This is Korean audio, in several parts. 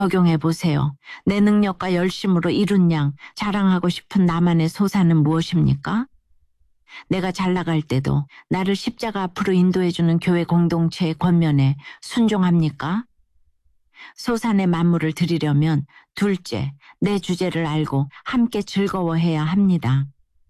적용해 보세요. 내 능력과 열심으로 이룬 양 자랑하고 싶은 나만의 소사는 무엇입니까? 내가 잘 나갈 때도 나를 십자가 앞으로 인도해주는 교회 공동체의 권면에 순종합니까? 소산의 만물을 드리려면 둘째, 내 주제를 알고 함께 즐거워해야 합니다.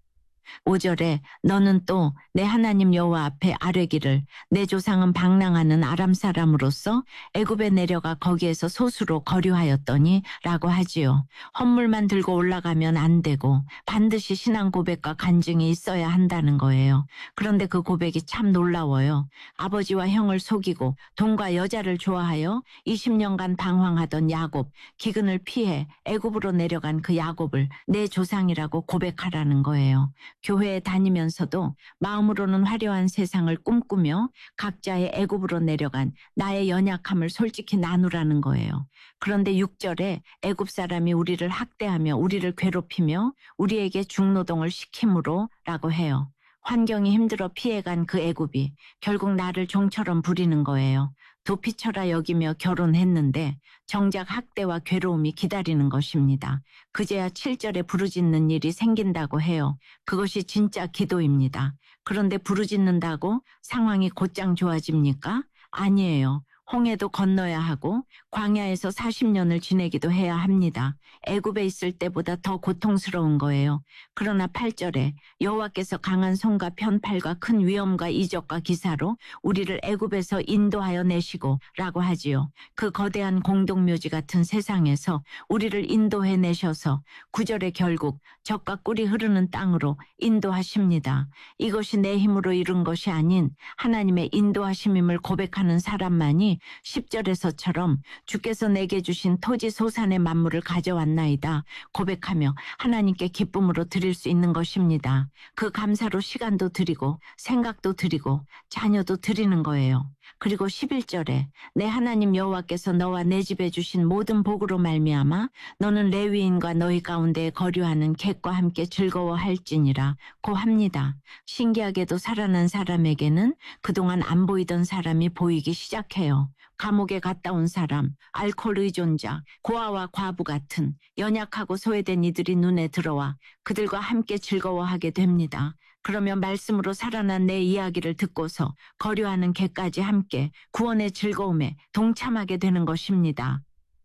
5절에 너는 또 내 하나님 여호와 앞에 아뢰기를 내 조상은 방랑하는 아람 사람으로서 애굽에 내려가 거기에서 소수로 거류하였더니 라고 하지요. 헌물만 들고 올라가면 안 되고 반드시 신앙 고백과 간증이 있어야 한다는 거예요. 그런데 그 고백이 참 놀라워요. 아버지와 형을 속이고 돈과 여자를 좋아하여 20년간 방황하던 야곱, 기근을 피해 애굽으로 내려간 그 야곱을 내 조상이라고 고백하라는 거예요. 교회에 다니면서도 마음으로는 화려한 세상을 꿈꾸며 각자의 애굽으로 내려간 나의 연약함을 솔직히 나누라는 거예요. 그런데 6절에 애굽 사람이 우리를 학대하며 우리를 괴롭히며 우리에게 중노동을 시킴으로 라고 해요. 환경이 힘들어 피해간 그 애굽이 결국 나를 종처럼 부리는 거예요. 도피처라 여기며 결혼했는데 정작 학대와 괴로움이 기다리는 것입니다. 그제야 7절에 부르짖는 일이 생긴다고 해요. 그것이 진짜 기도입니다. 그런데 부르짖는다고 상황이 곧장 좋아집니까? 아니에요. 홍해도 건너야 하고 광야에서 40년을 지내기도 해야 합니다. 애굽에 있을 때보다 더 고통스러운 거예요. 그러나 8절에 여호와께서 강한 손과 편팔과 큰 위엄과 이적과 기사로 우리를 애굽에서 인도하여 내시고 라고 하지요. 그 거대한 공동묘지 같은 세상에서 우리를 인도해 내셔서 9절에 결국 젖과 꿀이 흐르는 땅으로 인도하십니다. 이것이 내 힘으로 이룬 것이 아닌 하나님의 인도하심임을 고백하는 사람만이 10절에서처럼 주께서 내게 주신 토지 소산의 만물을 가져왔나이다 고백하며 하나님께 기쁨으로 드릴 수 있는 것입니다. 그 감사로 시간도 드리고 생각도 드리고 자녀도 드리는 거예요. 그리고 11절에 내 하나님 여호와께서 너와 내 집에 주신 모든 복으로 말미암아 너는 레위인과 너희 가운데 거류하는 객과 함께 즐거워할지니라 고 합니다. 신기하게도 살아난 사람에게는 그동안 안 보이던 사람이 보이기 시작해요. 감옥에 갔다 온 사람, 알코올 의존자, 고아와 과부 같은 연약하고 소외된 이들이 눈에 들어와 그들과 함께 즐거워하게 됩니다. 그러면 말씀으로 살아난 내 이야기를 듣고서 거류하는 개까지 함께 구원의 즐거움에 동참하게 되는 것입니다.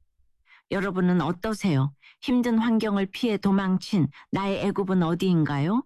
여러분은 어떠세요? 힘든 환경을 피해 도망친 나의 애굽은 어디인가요?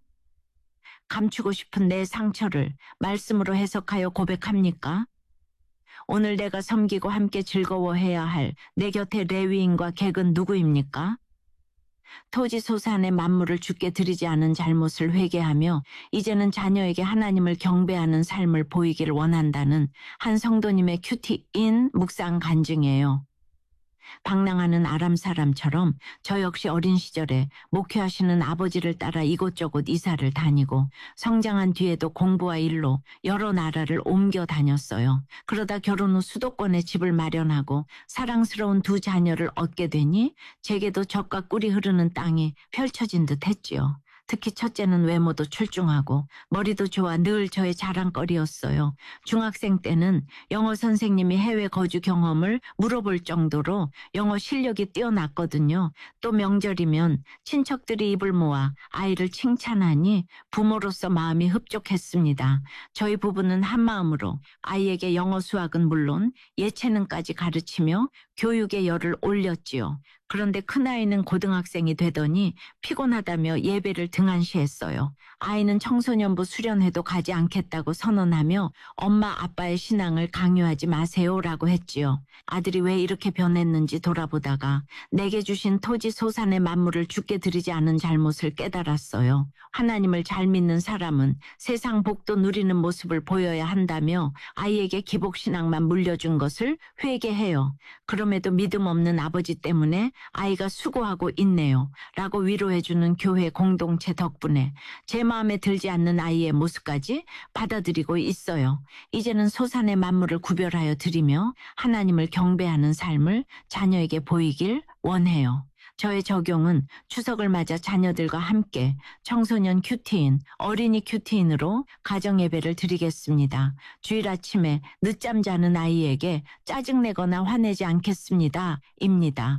감추고 싶은 내 상처를 말씀으로 해석하여 고백합니까? 오늘 내가 섬기고 함께 즐거워해야 할 내 곁의 레위인과 객은 누구입니까? 토지 소산의 만물을 주께 드리지 않은 잘못을 회개하며 이제는 자녀에게 하나님을 경배하는 삶을 보이길 원한다는 한 성도님의 큐티인 묵상 간증이에요. 방랑하는 아람 사람처럼 저 역시 어린 시절에 목회하시는 아버지를 따라 이곳저곳 이사를 다니고 성장한 뒤에도 공부와 일로 여러 나라를 옮겨 다녔어요. 그러다 결혼 후 수도권에 집을 마련하고 사랑스러운 두 자녀를 얻게 되니 제게도 젖과 꿀이 흐르는 땅이 펼쳐진 듯 했지요. 특히 첫째는 외모도 출중하고 머리도 좋아 늘 저의 자랑거리였어요. 중학생 때는 영어 선생님이 해외 거주 경험을 물어볼 정도로 영어 실력이 뛰어났거든요. 또 명절이면 친척들이 입을 모아 아이를 칭찬하니 부모로서 마음이 흡족했습니다. 저희 부부는 한마음으로 아이에게 영어 수학은 물론 예체능까지 가르치며 교육의 열을 올렸지요. 그런데 큰아이는 고등학생이 되더니 피곤하다며 예배를 등한시했어요. 아이는 청소년부 수련회도 가지 않겠다고 선언하며 엄마 아빠의 신앙을 강요하지 마세요라고 했지요. 아들이 왜 이렇게 변했는지 돌아보다가 내게 주신 토지 소산의 만물을 주께 드리지 않은 잘못을 깨달았어요. 하나님을 잘 믿는 사람은 세상 복도 누리는 모습을 보여야 한다며 아이에게 기복신앙만 물려준 것을 회개해요. 그럼에도 믿음 없는 아버지 때문에 아이가 수고하고 있네요 라고 위로해주는 교회 공동체 덕분에 제 마음에 들지 않는 아이의 모습까지 받아들이고 있어요. 이제는 소산의 만물을 구별하여 드리며 하나님을 경배하는 삶을 자녀에게 보이길 원해요. 저의 적용은 추석을 맞아 자녀들과 함께 청소년 큐티인, 어린이 큐티인으로 가정예배를 드리겠습니다. 주일 아침에 늦잠 자는 아이에게 짜증내거나 화내지 않겠습니다. 입니다.